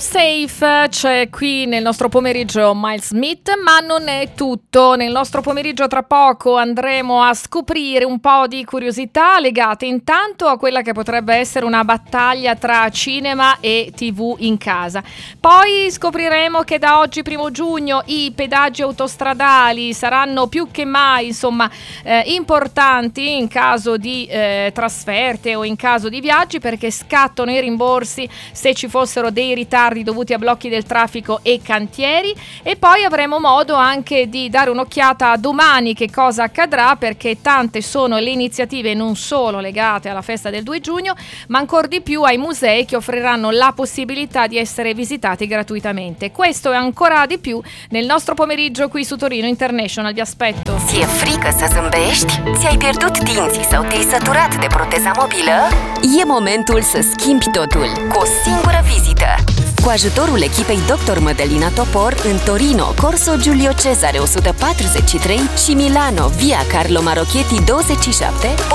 Safe, c'è qui nel nostro pomeriggio Miles Smith, ma non è tutto. Nel nostro pomeriggio tra poco andremo a scoprire un po' di curiosità legate intanto a quella che potrebbe essere una battaglia tra cinema e TV in casa. Poi scopriremo che da oggi 1 giugno i pedaggi autostradali saranno più che mai importanti in caso di trasferte o in caso di viaggi, perché scattano i rimborsi se ci fossero dei ritardi dovuti a blocchi del traffico e cantieri. E poi avremo modo anche di dare un'occhiata a domani che cosa accadrà, perché tante sono le iniziative non solo legate alla festa del 2 giugno, ma ancora di più ai musei che offriranno la possibilità di essere visitati gratuitamente. Questo e ancora di più nel nostro pomeriggio qui su Torino International. Vi aspetto. Ți-e frică să zâmbești? Ți-ai pierdut dinții sau te-ai săturat de proteza mobilă? E momentul să schimbi totul cu o singură vizită. Cu ajutorul echipei Dr. Mădălina Topor în Torino, Corso Giulio Cesare 143 și Milano, via Carlo Marocchetti 27,